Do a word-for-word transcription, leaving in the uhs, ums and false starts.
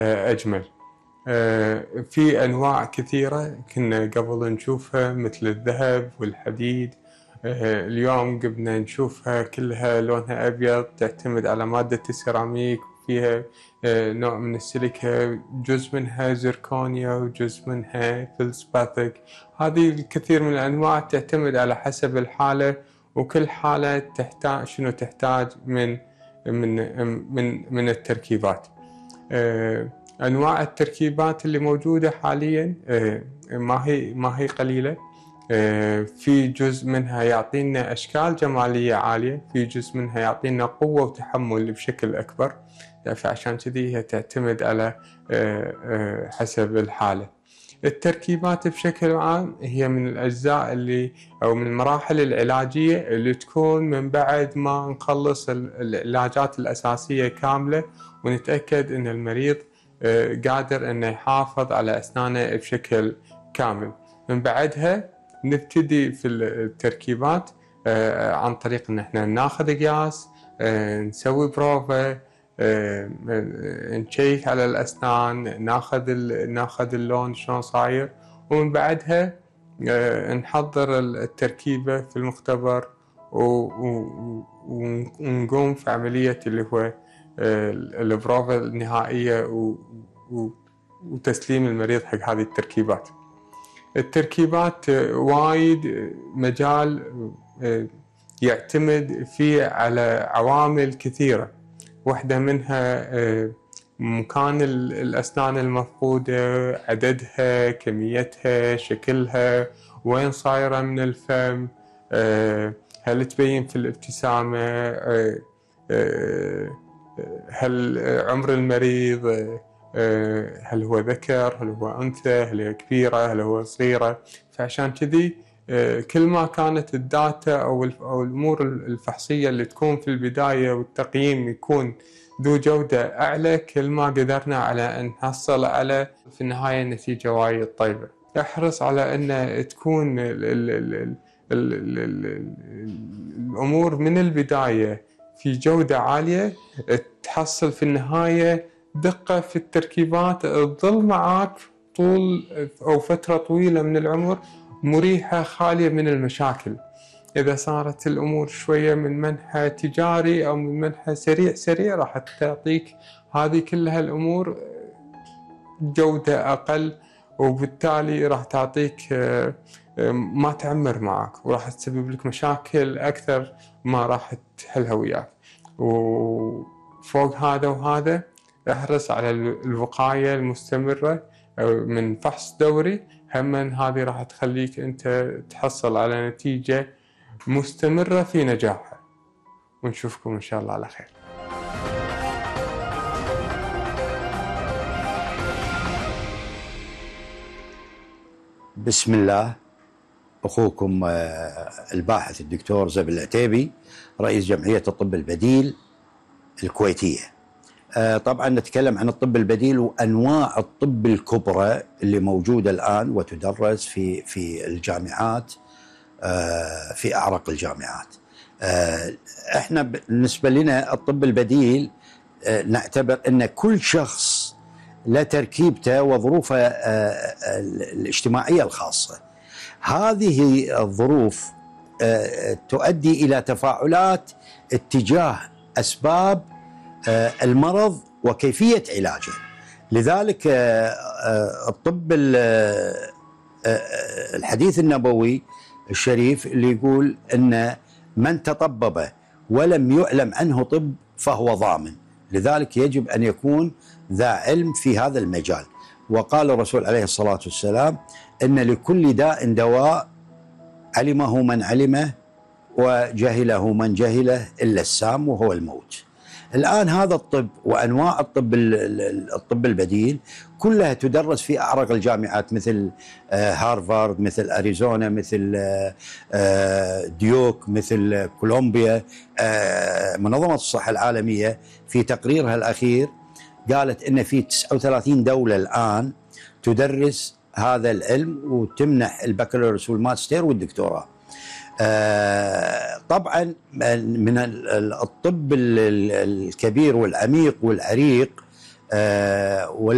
أجمل. في أنواع كثيرة كنا قبل نشوفها مثل الذهب والحديد، اليوم قبنا نشوفها كلها لونها أبيض، تعتمد على مادة السيراميك، فيها نوع من السيليكا، جزء منها زركونيا وجزء منها فلسباتيك. هذه الكثير من الأنواع تعتمد على حسب الحالة، وكل حالة تحتاج شنو تحتاج من من من من التركيبات. أنواع التركيبات اللي موجودة حاليا ما هي ما هي قليلة. في جزء منها يعطينا أشكال جمالية عالية، في جزء منها يعطينا قوة وتحمل بشكل أكبر، فعشان كذي هي تعتمد على حسب الحالة. التركيبات بشكل عام هي من الأجزاء اللي أو من المراحل العلاجية اللي تكون من بعد ما نخلص العلاجات الأساسية كاملة ونتأكد أن المريض قادر أنه يحافظ على أسنانه بشكل كامل. من بعدها نبتدي في التركيبات عن طريق أن احنا ناخذ قياس، نسوي بروفة، نشيك على الأسنان، ناخذ ناخذ اللون شلون صاير، ومن بعدها نحضر التركيبة في المختبر ونقوم في عملية اللي هو البروفة النهائية وتسليم المريض حق هذه التركيبات. التركيبات وايد مجال يعتمد فيه على عوامل كثيرة، واحدة منها مكان الأسنان المفقودة، عددها، كميتها، شكلها، وين صايرة من الفم، هل تبين في الابتسامة، هل عمر المريض، هل هو ذكر، هل هو أنثى، هل هي كبيرة، هل هو صغيرة. فعشان كذي كل ما كانت الداتا أو الأمور الفحصية اللي تكون في البداية والتقييم يكون ذو جودة أعلى، كل ما قدرنا على أن نحصل على في النهاية نتيجة وايد طيبة. احرص على أن تكون ال ال ال ال ال ال الأمور من البداية في جودة عالية، تحصل في النهاية دقة في التركيبات تظل معك طول أو فترة طويلة من العمر مريحة خالية من المشاكل. إذا صارت الأمور شوية من منحى تجاري أو من منحى سريع سريع راح تعطيك هذه كلها الأمور جودة أقل، وبالتالي راح تعطيك ما تعمر معك، وراح تسبب لك مشاكل أكثر ما راح تحلها وياك. وفوق هذا وهذا احرص على الوقاية المستمرة من فحص دوري، هم هذه راح تخليك أنت تحصل على نتيجة مستمرة في نجاحها. ونشوفكم إن شاء الله على خير. بسم الله. أخوكم الباحث الدكتور زبل العتيبي، رئيس جمعية الطب البديل الكويتية. طبعا نتكلم عن الطب البديل وأنواع الطب الكبرى اللي موجودة الآن وتدرس في في الجامعات، في أعرق الجامعات. احنا بالنسبة لنا الطب البديل نعتبر أن كل شخص له تركيبته وظروفه الاجتماعية الخاصة. هذه الظروف تؤدي إلى تفاعلات اتجاه أسباب المرض وكيفية علاجه. لذلك الطب الحديث النبوي الشريف اللي يقول أن من تطبب ولم يعلم عنه طب فهو ضامن. لذلك يجب أن يكون ذا علم في هذا المجال. وقال الرسول عليه الصلاة والسلام أن لكل داء دواء، علمه من علمه وجهله من جهله إلا السام وهو الموت. الآن هذا الطب وأنواع الطب الطب البديل كلها تدرس في أعرق الجامعات، مثل هارفارد، مثل أريزونا، مثل ديوك، مثل كولومبيا. منظمة الصحة العالمية في تقريرها الأخير قالت إن في تسعة وثلاثين دولة الآن تدرس هذا العلم وتمنح البكالوريوس والماستر والدكتوراه. طبعا من الطب الكبير والعميق والعريق